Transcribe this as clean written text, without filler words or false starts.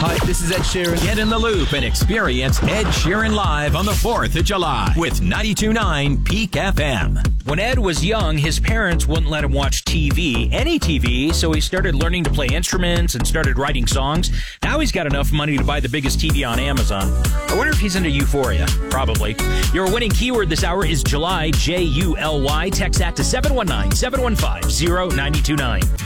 Hi, this is Ed Sheeran. Get in the loop and experience Ed Sheeran live on the 4th of July with 92.9 Peak FM. When Ed was young, his parents wouldn't let him watch TV, any TV, so he started learning to play instruments and started writing songs. Now he's got enough money to buy the biggest TV on Amazon. I wonder if he's into Euphoria. Probably. Your winning keyword this hour is July, July. Text that to 719-715-0929.